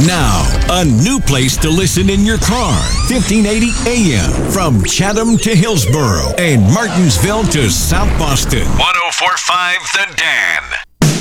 Now, a new place to listen in your car. 1580 AM from Chatham to Hillsborough and Martinsville to South Boston. 104.5 The Dan.